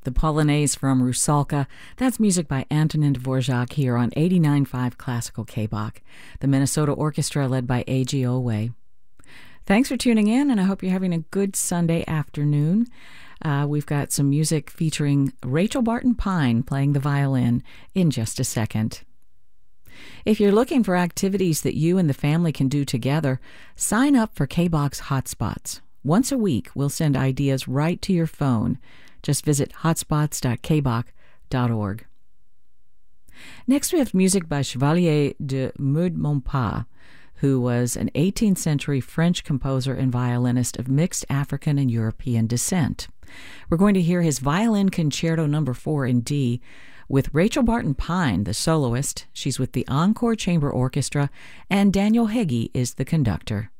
The Polonaise from Rusalka. That's music by Antonin Dvorak here on 89.5 Classical KBOK, the Minnesota Orchestra led by A.G. Owe. Thanks for tuning in, and I hope you're having a good Sunday afternoon. We've got some music featuring Rachel Barton Pine playing the violin in just a second. If you're looking for activities that you and the family can do together, sign up for KBOK's Hotspots. Once a week, we'll send ideas right to your phone. Just visit hotspots.kbok.org. Next, we have music by Chevalier de Meudmontpas, who was an 18th century French composer and violinist of mixed African and European descent. We're going to hear his Violin Concerto No. 4 in D with Rachel Barton Pine, the soloist. She's with the Encore Chamber Orchestra, and Daniel Heggie is the conductor.